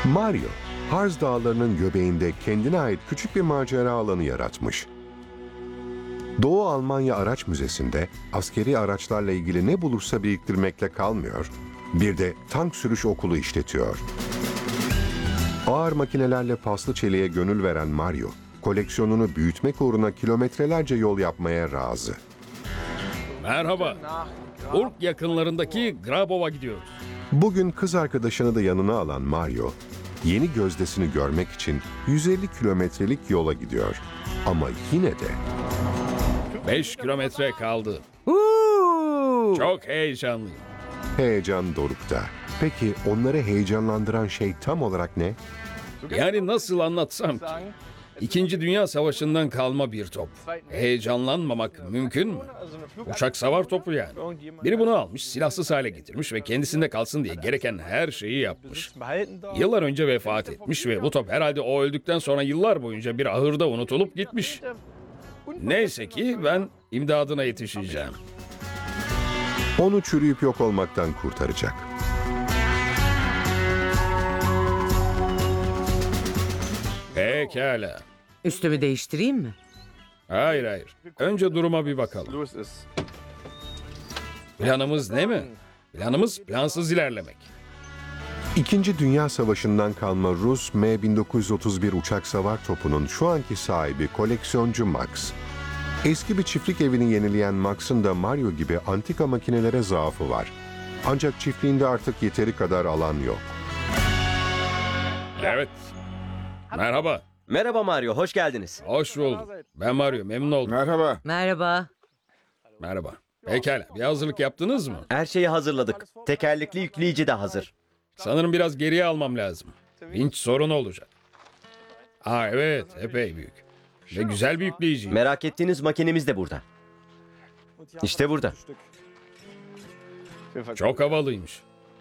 Mario, Harz Dağları'nın göbeğinde kendine ait küçük bir macera alanı yaratmış. Doğu Almanya Araç Müzesi'nde askeri araçlarla ilgili ne bulursa biriktirmekle kalmıyor, bir de tank sürüş okulu işletiyor. Ağır makinelerle paslı çeliğe gönül veren Mario, koleksiyonunu büyütmek uğruna kilometrelerce yol yapmaya razı. Merhaba. Urk yakınlarındaki Grabov'a gidiyoruz. Bugün kız arkadaşını da yanına alan Mario, yeni gözdesini görmek için 150 kilometrelik yola gidiyor. Ama yine de 5 kilometre kaldı. Çok heyecanlıyım. heyecan dorukta. Peki onları heyecanlandıran şey tam olarak ne? Yani nasıl anlatsam ki? İkinci Dünya Savaşı'ndan kalma bir top. Heyecanlanmamak mümkün mü? Uçak savar topu yani. Biri bunu almış, silahsız hale getirmiş ve kendisinde kalsın diye gereken her şeyi yapmış. Yıllar önce vefat etmiş ve bu top herhalde o öldükten sonra yıllar boyunca bir ahırda unutulup gitmiş. Neyse ki ben imdadına yetişeceğim. Onu çürüyüp yok olmaktan kurtaracak. Pekala. Üstümü değiştireyim mi? Hayır. Önce duruma bir bakalım. Planımız ne mi? Planımız plansız ilerlemek. İkinci Dünya Savaşı'ndan kalma Rus M-1931 uçak savar topunun şu anki sahibi koleksiyoncu Max. Eski bir çiftlik evini yenileyen Max'ın da Mario gibi antika makinelere zaafı var. Ancak çiftliğinde artık yeteri kadar alan yok. Evet. Merhaba. Merhaba Mario, hoş geldiniz. Hoş bulduk. Ben Mario, memnun oldum. Merhaba. Merhaba. Merhaba. Pekala, bir hazırlık yaptınız mı? Her şeyi hazırladık. Tekerlekli yükleyici de hazır. Sanırım biraz geriye almam lazım. Vinç sorunu olacak. Evet, epey büyük. Ve güzel bir yükleyici. Merak ettiğiniz makinemiz de burada. İşte burada. Çok havalıymış.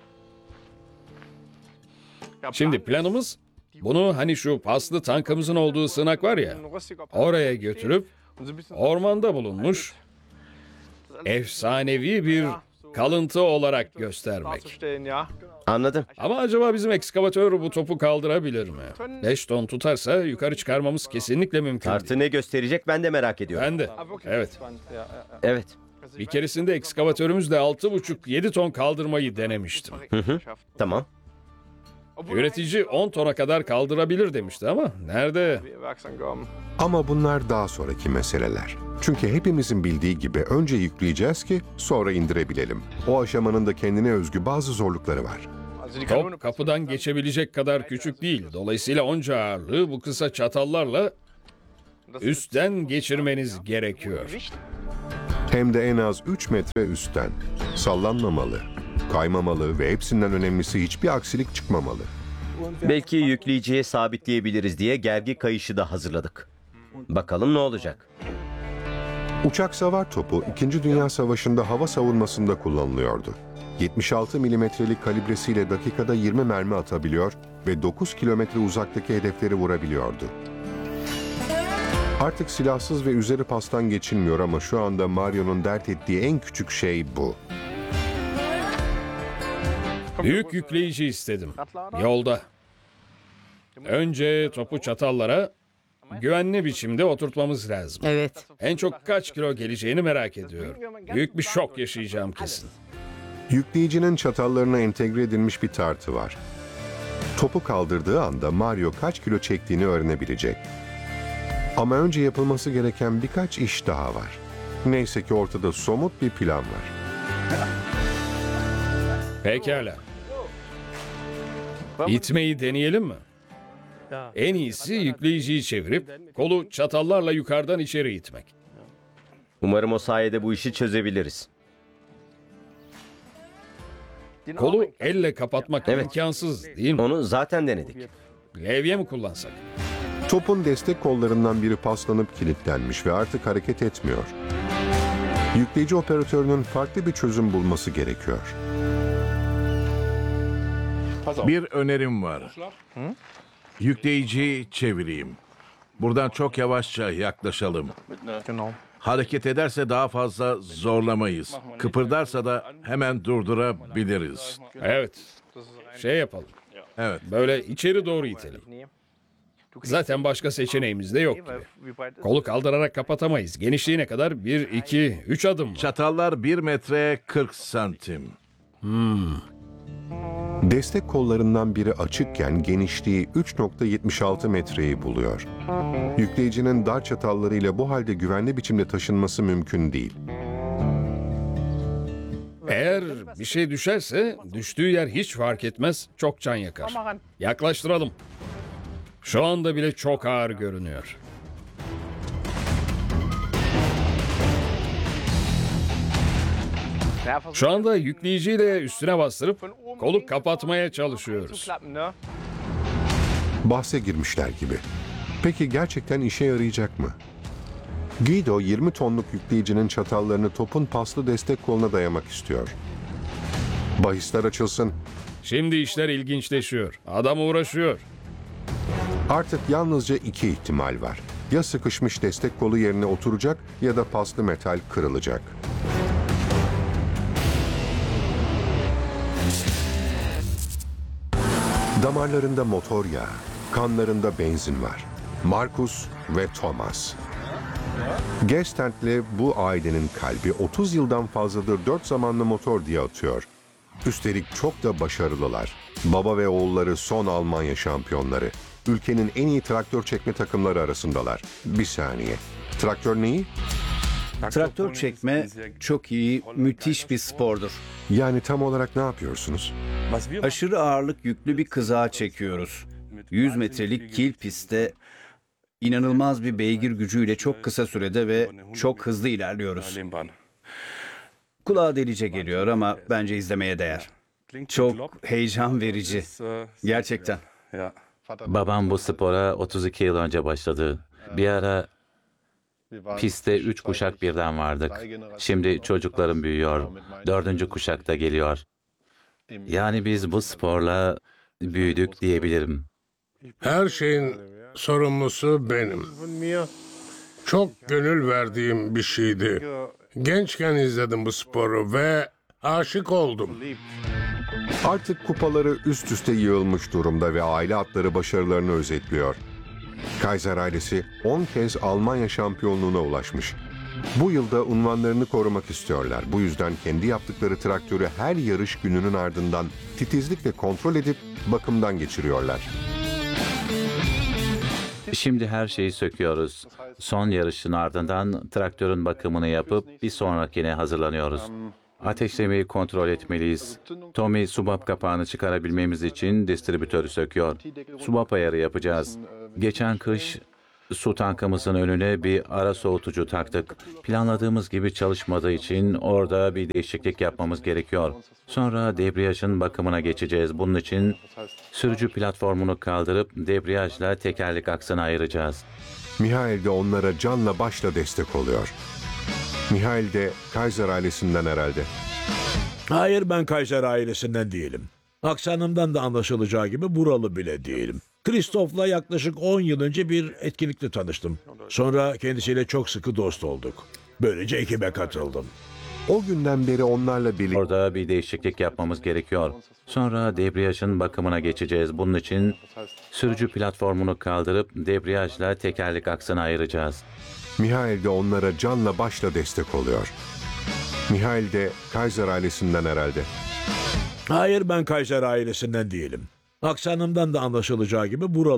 Şimdi planımız, bunu hani şu paslı tankımızın olduğu sığınak var ya, oraya götürüp ormanda bulunmuş efsanevi bir kalıntı olarak göstermek. Anladım. Ama acaba bizim ekskavatör bu topu kaldırabilir mi? 5 ton tutarsa yukarı çıkarmamız kesinlikle mümkün değil. Artı ne gösterecek ben de merak ediyorum. Ben de. Evet. Evet. Bir keresinde ekskavatörümüzle 6,5-7 ton kaldırmayı denemiştim. Tamam. Üretici 10 tona kadar kaldırabilir demişti ama nerede? Ama bunlar daha sonraki meseleler. Çünkü hepimizin bildiği gibi önce yükleyeceğiz ki sonra indirebilelim. O aşamanın da kendine özgü bazı zorlukları var. Top kapıdan geçebilecek kadar küçük değil. Dolayısıyla onca ağırlığı bu kısa çatallarla üstten geçirmeniz gerekiyor. Hem de en az 3 metre üstten. Sallanmamalı, kaymamalı ve hepsinden önemlisi hiçbir aksilik çıkmamalı. Belki yükleyiciye sabitleyebiliriz diye gergi kayışı da hazırladık. Bakalım ne olacak. Uçak savar topu 2. Dünya Savaşı'nda hava savunmasında kullanılıyordu. 76 milimetrelik kalibresiyle dakikada 20 mermi atabiliyor ve 9 kilometre uzaktaki hedefleri vurabiliyordu. Artık silahsız ve üzeri pastan geçilmiyor ama şu anda Mario'nun dert ettiği en küçük şey bu. Büyük yükleyici istedim. Yolda. Önce topu çatallara güvenli biçimde oturtmamız lazım. Evet. En çok kaç kilo geleceğini merak ediyorum. Büyük bir şok yaşayacağım kesin. Yükleyicinin çatallarına entegre edilmiş bir tartı var. Topu kaldırdığı anda Mario kaç kilo çektiğini öğrenebilecek. Ama önce yapılması gereken birkaç iş daha var. Neyse ki ortada somut bir plan var. Pekala. İtmeyi deneyelim mi? En iyisi yükleyiciyi çevirip kolu çatallarla yukarıdan içeri itmek. Umarım o sayede bu işi çözebiliriz. Kolu elle kapatmak Evet. imkansız değil mi? Onu zaten denedik. Levye mi kullansak? Topun destek kollarından biri paslanıp kilitlenmiş ve artık hareket etmiyor. Yükleyici operatörünün farklı bir çözüm bulması gerekiyor. Bir önerim var. Yükleyiciyi çevireyim. Buradan çok yavaşça yaklaşalım. Hareket ederse daha fazla zorlamayız. Kıpırdarsa da hemen durdurabiliriz. Evet. Şey yapalım. Evet. Böyle içeri doğru itelim. Zaten başka seçeneğimiz de yok gibi. Kolu kaldırarak kapatamayız. Genişliğine kadar 1, 2, 3 adım var. Çatallar 1 metre 40 santim. Destek kollarından biri açıkken genişliği 3,76 metreyi buluyor. Yükleyicinin dar çatallarıyla bu halde güvenli biçimde taşınması mümkün değil. Eğer bir şey düşerse düştüğü yer hiç fark etmez. Çok can yakar. Yaklaştıralım. Şu anda bile çok ağır görünüyor. Şu anda yükleyiciyle üstüne bastırıp kolu kapatmaya çalışıyoruz. Bahse girmişler gibi. Peki gerçekten işe yarayacak mı? Guido 20 tonluk yükleyicinin çatallarını topun paslı destek koluna dayamak istiyor. Bahisler açılsın. Şimdi işler ilginçleşiyor. Adam uğraşıyor. Artık yalnızca iki ihtimal var. Ya sıkışmış destek kolu yerine oturacak ya da paslı metal kırılacak. Damarlarında motor yağı, kanlarında benzin var. Marcus ve Thomas. Gestant'le bu ailenin kalbi 30 yıldan fazladır 4 zamanlı motor diye atıyor. Üstelik çok da başarılılar. Baba ve oğulları son Almanya şampiyonları. Ülkenin en iyi traktör çekme takımları arasındalar. Bir saniye. Traktör neyi? Traktör çekme çok iyi, müthiş bir spordur. Yani tam olarak ne yapıyorsunuz? Aşırı ağırlık yüklü bir kızağı çekiyoruz. 100 metrelik kil pistte inanılmaz bir beygir gücüyle çok kısa sürede ve çok hızlı ilerliyoruz. Kulağa delice geliyor ama bence izlemeye değer. Çok heyecan verici. Gerçekten. Babam bu spora 32 yıl önce başladı. Bir ara pistte 3 kuşak birden vardık. Şimdi çocuklarım büyüyor. 4. kuşak da geliyor. Yani biz bu sporla büyüdük diyebilirim. Her şeyin sorumlusu benim. Çok gönül verdiğim bir şeydi. Gençken izledim bu sporu ve aşık oldum. Artık kupaları üst üste yığılmış durumda ve aile atları başarılarını özetliyor. Kaiser ailesi 10 kez Almanya şampiyonluğuna ulaşmış. Bu yılda unvanlarını korumak istiyorlar. Bu yüzden kendi yaptıkları traktörü her yarış gününün ardından titizlikle kontrol edip bakımdan geçiriyorlar. Şimdi her şeyi söküyoruz. Son yarışın ardından traktörün bakımını yapıp bir sonrakine hazırlanıyoruz. Ateşlemeyi kontrol etmeliyiz. Tommy subap kapağını çıkarabilmemiz için distribütörü söküyor. Subap ayarı yapacağız. Geçen kış su tankımızın önüne bir ara soğutucu taktık. Planladığımız gibi çalışmadığı için orada bir değişiklik yapmamız gerekiyor. Sonra debriyajın bakımına geçeceğiz. Bunun için sürücü platformunu kaldırıp debriyajla tekerlek aksını ayıracağız. Mihail de onlara canla başla destek oluyor. Mihail de Kaiser ailesinden herhalde. Hayır, ben Kaiser ailesinden değilim. Aksanımdan da anlaşılacağı gibi buralı bile değilim. Christoph'la yaklaşık 10 yıl önce bir etkinlikte tanıştım. Sonra kendisiyle çok sıkı dost olduk. Böylece ekibe katıldım. O günden beri onlarla birlikte Orada bir değişiklik yapmamız gerekiyor. Sonra debriyajın bakımına geçeceğiz. Bunun için sürücü platformunu kaldırıp debriyajla tekerlek aksını ayıracağız. Mihail de onlara canla başla destek oluyor. Mihail de Kaiser ailesinden herhalde. Hayır, ben Kaiser ailesinden değilim. Aksanımdan da anlaşılacağı gibi buralı